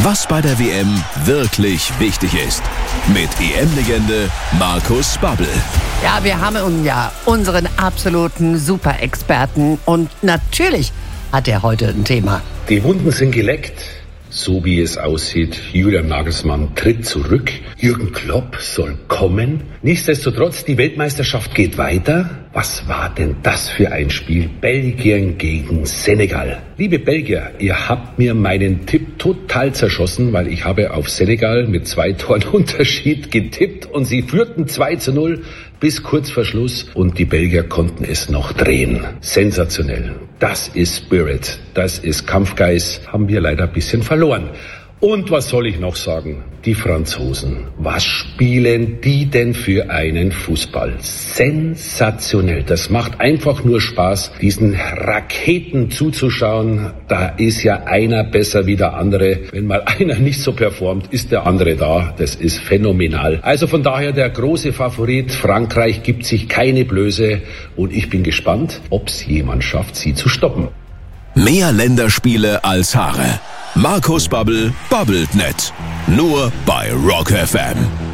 Was bei der WM wirklich wichtig ist. Mit EM-Legende Markus Babbel. Ja, wir haben unseren absoluten Super-Experten und natürlich hat er heute ein Thema. Die Wunden sind geleckt. So wie es aussieht, Julian Nagelsmann tritt zurück, Jürgen Klopp soll kommen. Nichtsdestotrotz, die Weltmeisterschaft geht weiter. Was war denn das für ein Spiel? Belgien gegen Senegal. Liebe Belgier, ihr habt mir meinen Tipp total zerschossen, weil ich habe auf Senegal mit 2 Toren Unterschied getippt und sie führten 2-0 bis kurz vor Schluss und die Belgier konnten es noch drehen. Sensationell. Das ist Spirit, das ist Kampfgeist, haben wir leider ein bisschen verloren. Und was soll ich noch sagen? Die Franzosen, was spielen die denn für einen Fußball? Sensationell. Das macht einfach nur Spaß, diesen Raketen zuzuschauen. Da ist ja einer besser wie der andere. Wenn mal einer nicht so performt, ist der andere da. Das ist phänomenal. Also von daher der große Favorit. Frankreich gibt sich keine Blöße. Und ich bin gespannt, ob es jemand schafft, sie zu stoppen. Mehr Länderspiele als Haare. Markus Babbel babbelt nett. Nur bei Rock FM.